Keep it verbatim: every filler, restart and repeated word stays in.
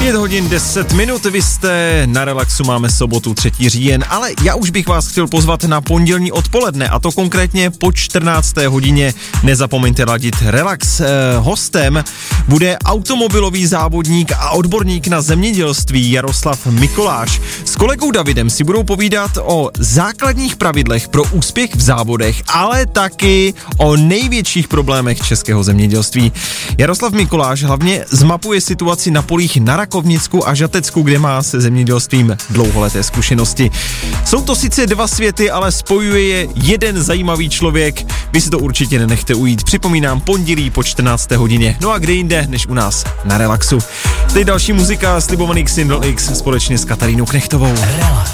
pět hodin deset minut, vy jste na Relaxu, máme sobotu třetí říjen, ale já už bych vás chtěl pozvat na pondělní odpoledne, a to konkrétně po čtrnácté hodině. Nezapomeňte ladit Relax. Eh, hostem bude automobilový závodník a odborník na zemědělství Jaroslav Mikoláš. S kolegou Davidem si budou povídat o základních pravidlech pro úspěch v závodech, ale taky o největších problémech českého zemědělství. Jaroslav Mikoláš hlavně zmapuje situaci na polích na Rakovnicku a Žatecku, kde má se zemědělstvím dlouholeté zkušenosti. Jsou to sice dva světy, ale spojuje je jeden zajímavý člověk. Vy si to určitě nenechte ujít. Připomínám, pondělí po čtrnácté hodině. No a kde jinde, než u nás na Relaxu. Teď další muzika, slibovaný Xindl X společně s Katarínou Knechtovou. Relax.